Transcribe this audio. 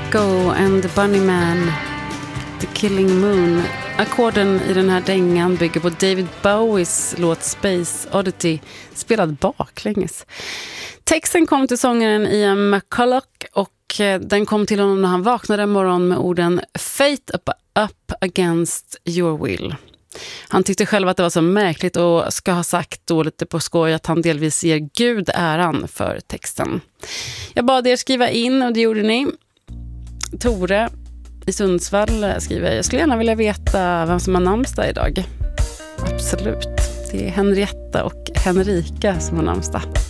Echo and the Bunnyman, The Killing Moon. Ackorden i den här dängan bygger på David Bowies låt Space Oddity, spelad baklänges. Texten kom till sångaren Ian McCulloch och den kom till honom när han vaknade en morgon med orden Fate up against your will. Han tyckte själv att det var så märkligt och ska ha sagt då lite på skoj att han delvis ger Gud äran för texten. Jag bad er skriva in och det gjorde ni. Tore i Sundsvall skriver: jag skulle gärna vilja veta vem som har namnsdag idag. Absolut. Det är Henrietta och Henrika som har namnsdag.